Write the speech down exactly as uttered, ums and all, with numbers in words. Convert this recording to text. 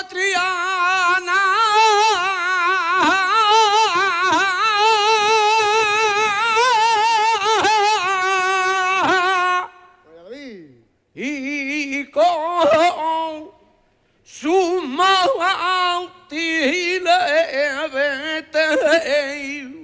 Triana. Y con su mouth y le vete